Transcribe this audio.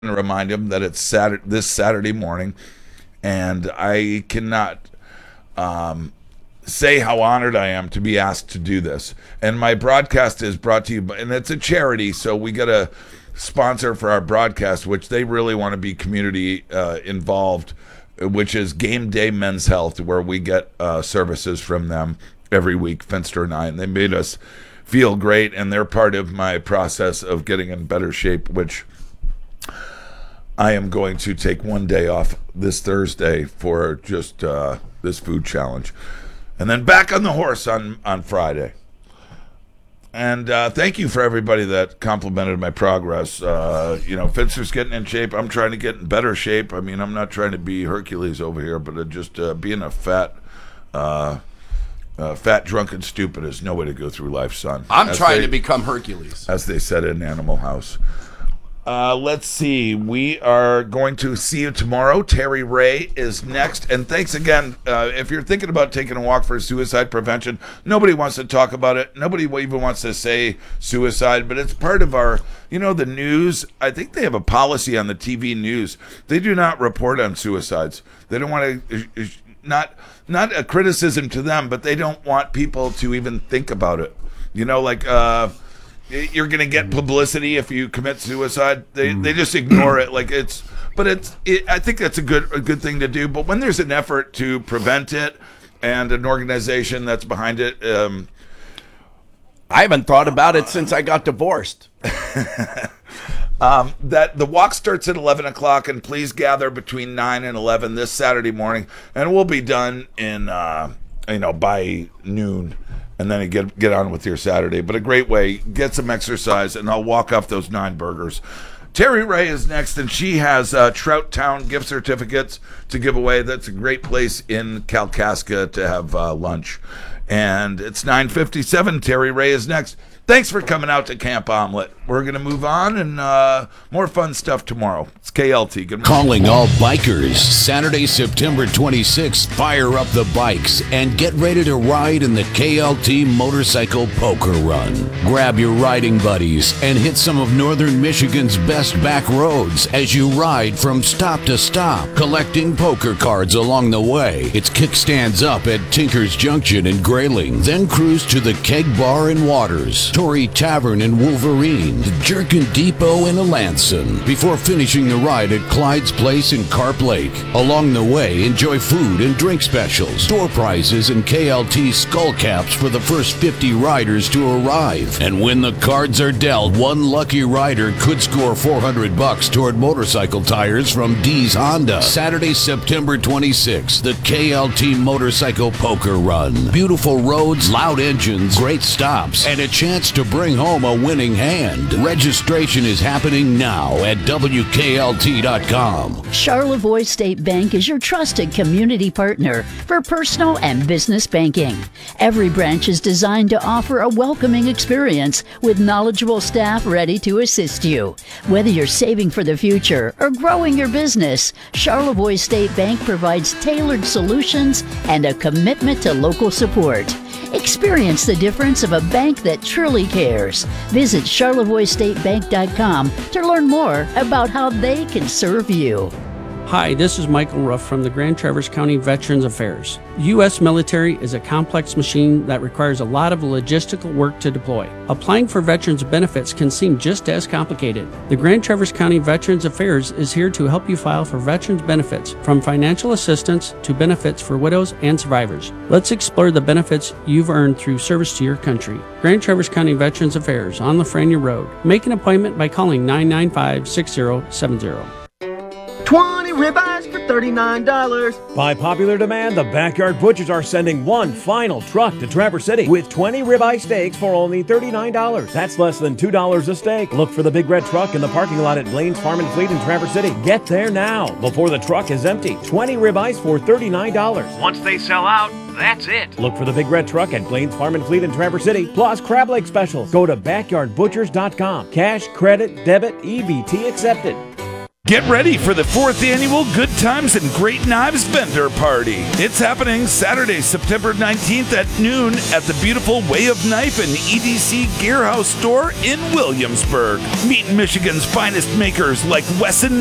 to remind him that it's Saturday, this Saturday morning, and I cannot say how honored I am to be asked to do this. And my broadcast is brought to you by, and it's a charity, so we got a sponsor for our broadcast, which they really want to be community involved, which is Game Day Men's Health, where we get services from them every week, Finster and I, and they made us feel great, and they're part of my process of getting in better shape, which I am going to take one day off this Thursday for just this food challenge. And then back on the horse on Friday. And thank you for everybody that complimented my progress. Finster's getting in shape. I'm trying to get in better shape. I mean, I'm not trying to be Hercules over here, but just being a fat, drunk, and stupid is no way to go through life, son. I'm trying to become Hercules. As they said in Animal House. Let's see. We are going to see you tomorrow. Terry Ray is next. And thanks again. If you're thinking about taking a walk for suicide prevention, nobody wants to talk about it. Nobody even wants to say suicide, but it's part of our, the news. I think they have a policy on the TV news. They do not report on suicides. They don't want to, not a criticism to them, but they don't want people to even think about it. You're going to get publicity if you commit suicide. They just ignore it. I think that's a good thing to do. But when there's an effort to prevent it and an organization that's behind it, I haven't thought about it since I got divorced. That the walk starts at 11 o'clock, and please gather between 9 and 11 this Saturday morning, and we'll be done in by noon. And then you get on with your Saturday. But a great way, get some exercise, and I'll walk off those 9 burgers. Terry Ray is next, and she has Trout Town gift certificates to give away. That's a great place in Kalkaska to have lunch. And it's 9:57. Terry Ray is next. Thanks for coming out to Camp Omelet. We're going to move on, and more fun stuff tomorrow. It's KLT. Good morning. Calling all bikers. Saturday, September 26th, fire up the bikes and get ready to ride in the KLT Motorcycle Poker Run. Grab your riding buddies and hit some of Northern Michigan's best back roads as you ride from stop to stop, collecting poker cards along the way. It's kickstands up at Tinker's Junction in Grayling, then cruise to the Keg Bar in Waters, Tory Tavern in Wolverine, the Jerkin Depot in Alanson, before finishing the ride at Clyde's Place in Carp Lake. Along the way, enjoy food and drink specials, door prizes, and KLT skull caps for the first 50 riders to arrive. And when the cards are dealt, one lucky rider could score $400 toward motorcycle tires from D's Honda. Saturday, September 26th, the KLT Motorcycle Poker Run. Beautiful roads, loud engines, great stops, and a chance to bring home a winning hand. Registration is happening now at WKLT.com. Charlevoix State Bank is your trusted community partner for personal and business banking. Every branch is designed to offer a welcoming experience with knowledgeable staff ready to assist you. Whether you're saving for the future or growing your business, Charlevoix State Bank provides tailored solutions and a commitment to local support. Experience the difference of a bank that truly cares. Visit CharlevoixStateBank.com to learn more about how they can serve you. Hi, this is Michael Ruff from the Grand Traverse County Veterans Affairs. U.S. military is a complex machine that requires a lot of logistical work to deploy. Applying for veterans benefits can seem just as complicated. The Grand Traverse County Veterans Affairs is here to help you file for veterans benefits, from financial assistance to benefits for widows and survivors. Let's explore the benefits you've earned through service to your country. Grand Traverse County Veterans Affairs on Lafreniere Road. Make an appointment by calling 995-6070. 20 ribeyes for $39. By popular demand, the Backyard Butchers are sending one final truck to Traverse City with 20 ribeye steaks for only $39. That's less than $2 a steak. Look for the big red truck in the parking lot at Blaine's Farm and Fleet in Traverse City. Get there now before the truck is empty. 20 ribeyes for $39. Once they sell out, that's it. Look for the big red truck at Blaine's Farm and Fleet in Traverse City, plus Crab Lake specials. Go to backyardbutchers.com. Cash, credit, debit, EBT accepted. Get ready for the 4th annual Good Times and Great Knives Vendor Party. It's happening Saturday, September 19th at noon at the beautiful Way of Knife and EDC Gearhouse store in Williamsburg. Meet Michigan's finest makers like Wesson